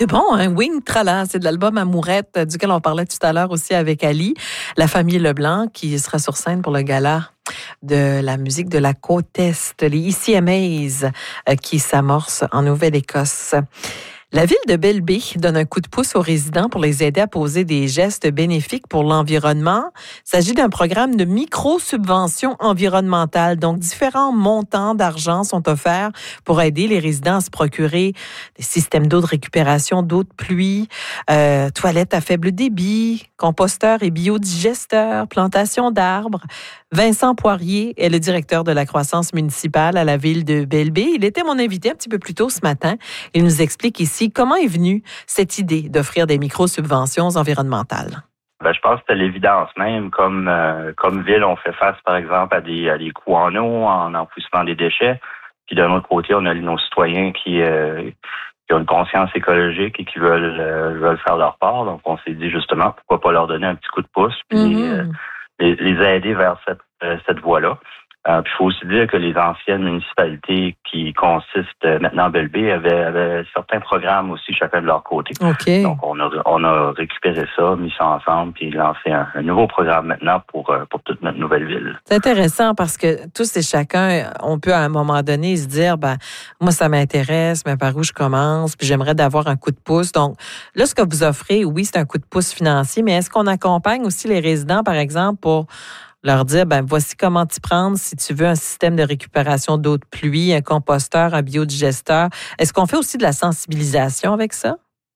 C'est bon, hein? Wing Trala, c'est de l'album Amourette, duquel on parlait tout à l'heure aussi avec Ali, la famille Leblanc, qui sera sur scène pour le gala de la musique de la côte Est, les ECMAs, qui s'amorcent en Nouvelle-Écosse. La ville de Belle Bay donne un coup de pouce aux résidents pour les aider à poser des gestes bénéfiques pour l'environnement. Il s'agit d'un programme de micro-subvention environnementale. Donc, différents montants d'argent sont offerts pour aider les résidents à se procurer des systèmes d'eau de récupération, d'eau de pluie, toilettes à faible débit, composteurs et biodigesteurs, plantation d'arbres. Vincent Poirier est le directeur de la croissance municipale à la ville de Belle Bay. Il était mon invité un petit peu plus tôt ce matin. Il nous explique ici comment est venue cette idée d'offrir des micro-subventions environnementales. Je pense que c'était l'évidence même. Comme ville, on fait face, par exemple, à des coûts en eau, en enfouissement des déchets. Puis d'un autre côté, on a nos citoyens qui ont une conscience écologique et qui veulent faire leur part. Donc, on s'est dit justement, pourquoi pas leur donner un petit coup de pouce, puis les aider vers cette voie-là. Puis il faut aussi dire que les anciennes municipalités qui consistent maintenant à Belle Bay avaient certains programmes aussi chacun de leur côté. Okay. Donc on a récupéré ça, mis ça ensemble, puis lancé un nouveau programme maintenant pour toute notre nouvelle ville. C'est intéressant parce que tous et chacun, on peut à un moment donné se dire, moi ça m'intéresse, mais par où je commence, puis j'aimerais d'avoir un coup de pouce. Donc là, ce que vous offrez, oui, c'est un coup de pouce financier, mais est-ce qu'on accompagne aussi les résidents, par exemple, pour leur dire, voici comment t'y prendre si tu veux un système de récupération d'eau de pluie, un composteur, un biodigesteur. Est-ce qu'on fait aussi de la sensibilisation avec ça?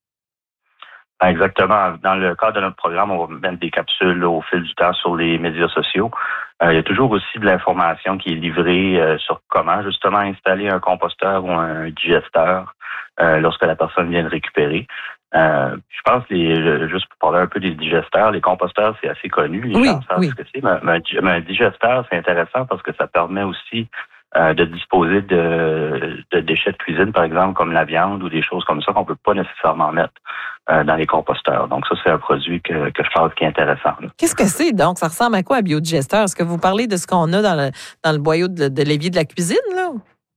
Exactement. Dans le cadre de notre programme, on va mettre des capsules au fil du temps sur les médias sociaux. Il y a toujours aussi de l'information qui est livrée sur comment justement installer un composteur ou un digesteur lorsque la personne vient de récupérer. Je pense, juste pour parler un peu des digesteurs, les composteurs, c'est assez connu. Les gens savent ce que c'est. Mais un digesteur, c'est intéressant parce que ça permet aussi de disposer de déchets de cuisine, par exemple, comme la viande ou des choses comme ça qu'on peut pas nécessairement mettre dans les composteurs. Donc ça, c'est un produit que je pense qui est intéressant. Qu'est-ce que c'est donc? Ça ressemble à quoi, un biodigesteur? Est-ce que vous parlez de ce qu'on a dans le boyau de l'évier de la cuisine, là?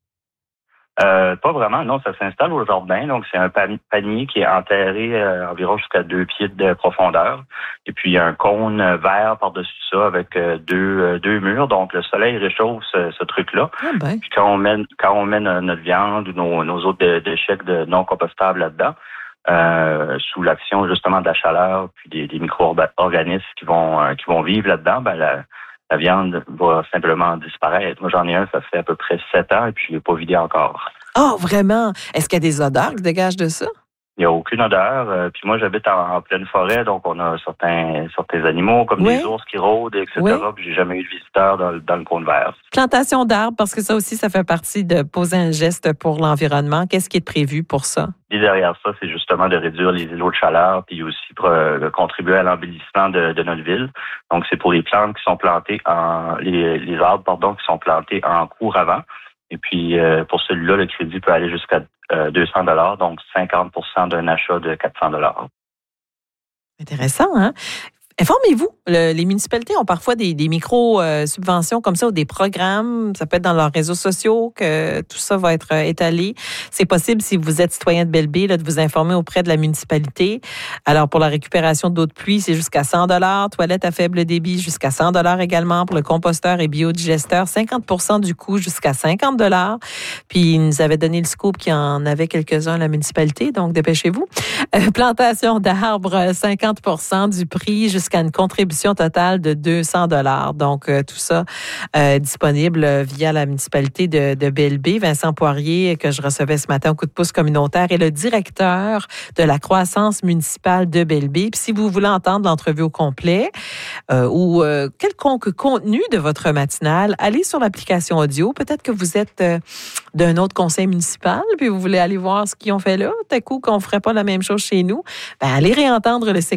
Pas vraiment, non, ça s'installe au jardin. Donc, c'est un panier qui est enterré environ jusqu'à 2 pieds de profondeur. Et puis, il y a un cône vert par-dessus ça avec deux murs. Donc, le soleil réchauffe ce truc-là. Puis, quand on met notre viande ou nos autres déchets non compostables là-dedans, sous l'action justement de la chaleur puis des micro-organismes qui vont vivre là-dedans, la viande va simplement disparaître. Moi, j'en ai un, ça fait à peu près 7 ans et puis je ne l'ai pas vidé encore. Oh, vraiment? Est-ce qu'il y a des odeurs qui dégagent de ça? Il n'y a aucune odeur. Puis moi, j'habite en pleine forêt, donc on a certains animaux comme des ours qui rôdent, etc. Puis j'ai jamais eu de visiteurs dans le cône vert. Plantation d'arbres, parce que ça aussi, ça fait partie de poser un geste pour l'environnement. Qu'est-ce qui est prévu pour ça? Et derrière ça, c'est justement de réduire les îlots de chaleur, puis aussi de contribuer à l'embellissement de notre ville. Donc, c'est pour les plantes qui sont plantées les arbres, qui sont plantés en cours avant. Et puis, pour celui-là, le crédit peut aller jusqu'à 200 $, donc 50% d'un achat de 400 $. Intéressant, hein? Informez-vous, les municipalités ont parfois des micro-subventions comme ça ou des programmes. Ça peut être dans leurs réseaux sociaux que tout ça va être étalé. C'est possible, si vous êtes citoyen de Belle Bay, de vous informer auprès de la municipalité. Alors, pour la récupération d'eau de pluie, c'est jusqu'à 100 $. Toilettes à faible débit, jusqu'à 100 $ également. Pour le composteur et biodigesteur, 50% du coût jusqu'à 50 $. Puis, ils nous avaient donné le scoop qu'il y en avait quelques-uns à la municipalité, donc dépêchez-vous. Plantation d'arbres, 50% du prix jusqu'à une contribution totale de 200 $. Donc, tout ça disponible via la municipalité de Belle Bay. Vincent Poirier, que je recevais ce matin au coup de pouce communautaire, est le directeur de la croissance municipale de Belle Bay. Puis si vous voulez entendre l'entrevue au complet ou quelconque contenu de votre matinale, allez sur l'application audio. Peut-être que vous êtes d'un autre conseil municipal, puis vous voulez aller voir ce qu'ils ont fait là. Tout à coup, qu'on ne ferait pas la même chose chez nous. Allez réentendre le